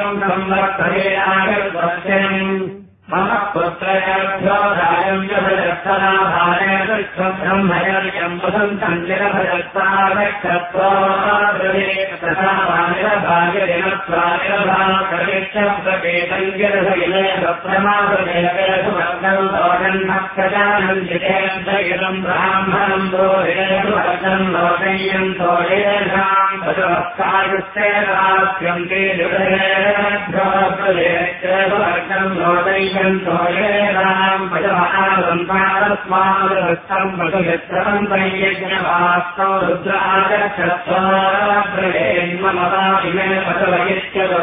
संवर्तये आगर्वस्यम् मम पुत्रयभ्यो राजम् यभजत्तनाभारे ब्रह्मयर्यम् वसन्तम् निरभजत्तारक्षत्वानिरभाग्यदिनत्वानिरभाकरेत्यप्रपेतम् गिरभगिलेशप्रमादमेवेषु लोकन्नक्षजानन्दितेन्द्रगिरम् ब्राह्मणम् रोहिलेषु वर्गम् लोकय्यन्तो येषाम् भजवत्कायुस्तेनास्यन्ते हृदयेभ्यो प्रदेशेषु वर्गम् लोकय्य ोयेनाम् पजमानसन्तानस्मादृष्टम् पशुमित्रम् तैयज्ञवास्तौ रुद्रागच्छत्वा ब्रवेन्ममता इमे पशवयिष्यतो